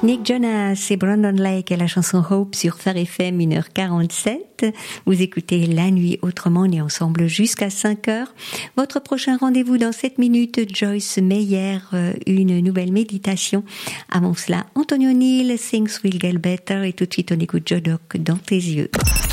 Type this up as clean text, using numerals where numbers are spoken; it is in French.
Nick Jonas et Brandon Lake et la chanson Hope sur Phare FM 1h47. Vous écoutez La Nuit Autrement, on est ensemble jusqu'à 5h. Votre prochain rendez-vous dans 7 minutes, Joyce Meyer, une nouvelle méditation. Avant cela, Antonio Neal, Things Will Get Better, et tout de suite on écoute Joe Doc dans tes yeux.